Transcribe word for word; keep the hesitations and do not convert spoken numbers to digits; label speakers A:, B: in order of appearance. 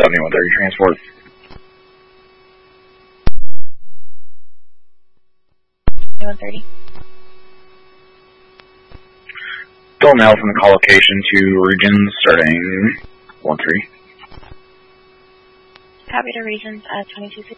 A: seventy-one thirty transport.
B: seventy-one thirty.
A: Golden L from the call location to regions starting one three.
B: Copy to regions at twenty-two sixty.